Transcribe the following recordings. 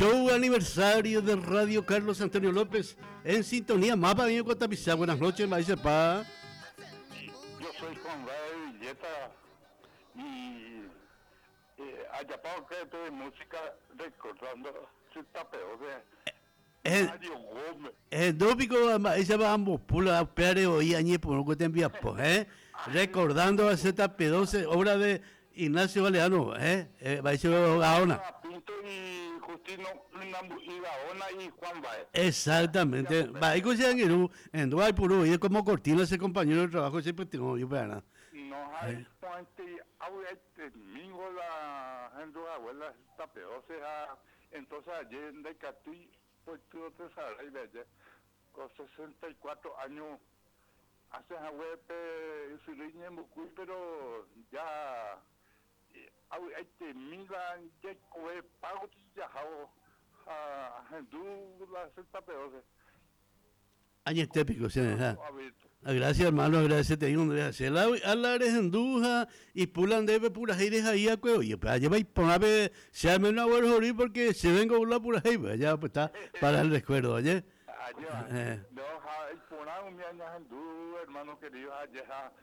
show aniversario de Radio Carlos Antonio López en sintonía Mapa bien Cotapizá. Buenas noches, Maíz Pa. Yo soy Juan Gabriel Villeta y Ayapao que de música recordando su tapeo de Mario Gómez. Dópico, esa va ambos pula pere hoy añe por lo que te envías, recordando a Z12, obra de Ignacio Galeano, va a ser Gaona. Pinto y Justino y Gaona y Juan Baez. Exactamente, va a cosa en Dubai puro y como cortina ese compañero de trabajo siempre tengo yo para nada. No hay puente, ahora domingo la gente abuela tapeo, entonces ayer en Decatí, pues tú te sabes, con 64 años. Hace a web su línea muy pero ya hay milan que coe pago ya a la sexta peor. Año típico, sí, gracias hermano, gracias te digo, gracias. La eres enduja y pulan debe puras aires ahí a cueo. Oye, pues lleva y poname, se arme una buena jorí porque se venga una pura aire, ya pues está para el recuerdo, oye. No, ponamos mi año hindú, hermano querido, allá,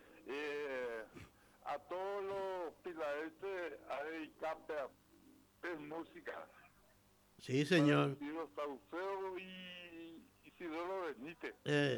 a todos los pilares hay capta música. Sí, señor. Los Saucedo y Isidoro Benítez.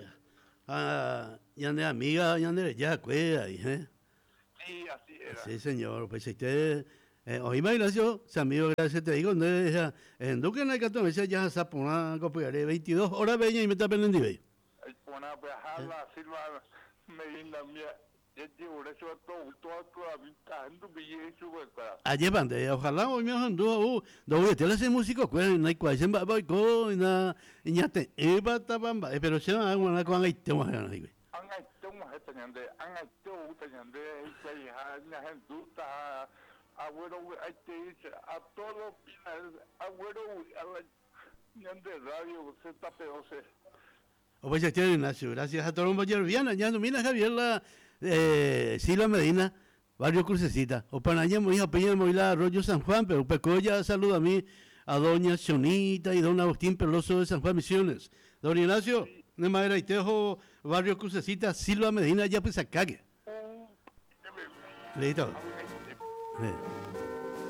Yande amiga, yande ya cuida, Sí, así era. Sí, señor, pues usted... hoy me gracias, amigo, gracias, te digo, en Duque en el Cantón, ya se pone 22 horas veña y me está pendiente. El pona viajar Silva Medina mía, llevo eso todo la vida en tu billete su vuelta. Ayer bande, ojalá hoy me ando, doble te hace músico, pues no hay cual se va con na ñate, bamba, pero se va a una con ahí te vamos a ganar ahí. Angai toma teniendo, angai tú teniendo, y ya gente está abuelo a todos abuelo a la de radio Z12. Pues ya tiene Ignacio, gracias a todos los Viana, ya no mira Javier la Silva Medina, Barrio Crucecita, o Panaña muy hija Peña Moila Arroyo San Juan, pero Pecoya saluda a mí a doña Chonita y don Agustín Peloso de San Juan Misiones. Don Ignacio, de Madera y Tejo, Barrio Crucecita, Silva Medina, ya pues a cague. Listo.